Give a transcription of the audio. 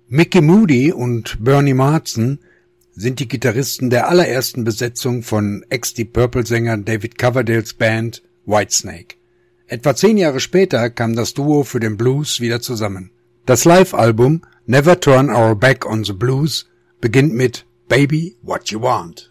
Mickey Moody und Bernie Marsden sind die Gitarristen der allerersten Besetzung von Ex-Deep Purple-Sänger David Coverdales Band Whitesnake. Etwa 10 Jahre später kam das Duo für den Blues wieder zusammen. Das Live-Album Never Turn Our Back on the Blues beginnt mit Baby What You Want.